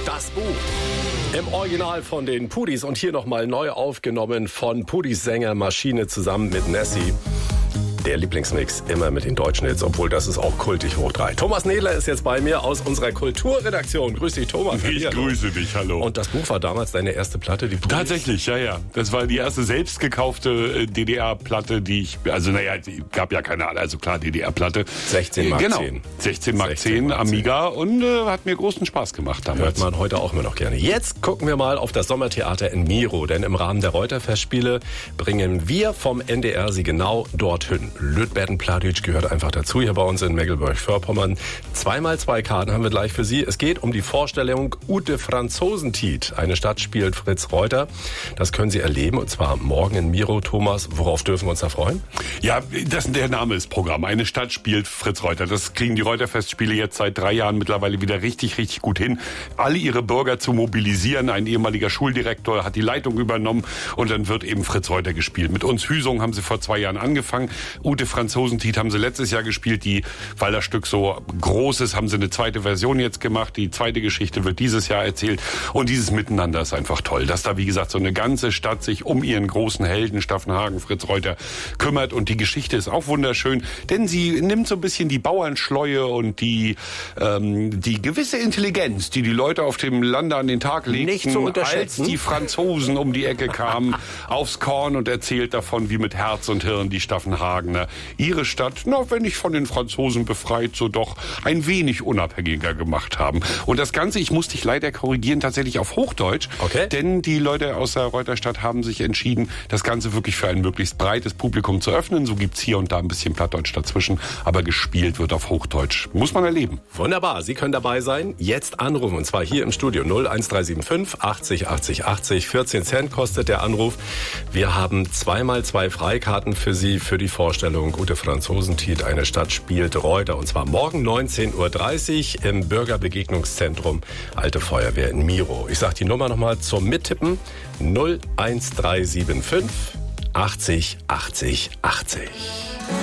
Das Buch im Original von den Pudis und hier nochmal neu aufgenommen von Pudis Sänger Maschine zusammen mit Nessie. Der Lieblingsmix immer mit den deutschen Hits, obwohl das ist auch kultig hoch 3. Thomas Nedler ist jetzt bei mir aus unserer Kulturredaktion. Grüß dich, Thomas. Ich grüße dich, hallo. Und das Buch war damals deine erste Platte, die Pudis? Tatsächlich, ja. Das war die erste selbst gekaufte DDR-Platte, die ich, gab ja keine, also klar, DDR-Platte. 16 Mark 10. Genau, 16 Mark 10, Amiga und hat mir großen Spaß gemacht damals. Hört man heute auch immer noch gerne. Jetzt gucken wir mal auf das Sommertheater in Miro, denn im Rahmen der Reuter-Festspiele bringen wir vom NDR sie genau dorthin. Lütbetten-Pladic gehört einfach dazu hier bei uns in Mecklenburg-Vorpommern. 2x2 Karten haben wir gleich für Sie. Es geht um die Vorstellung Ute Franzosentiet. Eine Stadt spielt Fritz Reuter. Das können Sie erleben und zwar morgen in Miro. Thomas, worauf dürfen wir uns da freuen? Ja, der Name ist Programm. Eine Stadt spielt Fritz Reuter. Das kriegen die Reuter-Festspiele jetzt seit 3 Jahren mittlerweile wieder richtig gut hin. Alle ihre Bürger zu mobilisieren. Ein ehemaliger Schuldirektor hat die Leitung übernommen und dann wird eben Fritz Reuter gespielt. Mit uns Hüsung haben sie vor 2 Jahren angefangen. Ute Franzosentiet haben sie letztes Jahr gespielt, weil das Stück so groß ist, haben sie eine zweite Version jetzt gemacht. Die zweite Geschichte wird dieses Jahr erzählt und dieses Miteinander ist einfach toll, dass da wie gesagt so eine ganze Stadt sich um ihren großen Helden Staffenhagen, Fritz Reuter kümmert und die Geschichte ist auch wunderschön, denn sie nimmt so ein bisschen die Bauernschleue und die gewisse Intelligenz, die Leute auf dem Lande an den Tag legten, nicht zu unterschätzen, als die Franzosen um die Ecke kamen, aufs Korn und erzählt davon, wie mit Herz und Hirn die Staffenhagener ihre Stadt, wenn nicht von den Franzosen befreit, so doch ein wenig unabhängiger gemacht haben. Und das Ganze, ich muss dich leider korrigieren, tatsächlich auf Hochdeutsch, okay. Denn die Leute aus der Reuterstadt haben sich entschieden, das Ganze wirklich für ein möglichst breites Publikum zu öffnen. So gibt's hier und da ein bisschen Plattdeutsch dazwischen, aber gespielt wird auf Hochdeutsch. Muss man erleben. Wunderbar, Sie können dabei sein. Jetzt anrufen, und zwar hier im Studio 01375 80 80 80. 14 Cent kostet der Anruf. Wir haben 2x2 Freikarten für Sie für die Vorstellung Ute Franzosentiet, eine Stadt spielt Reuter. Und zwar morgen 19.30 Uhr im Bürgerbegegnungszentrum Alte Feuerwehr in Miro. Ich sage die Nummer nochmal zum Mittippen. 01375 80 80 80.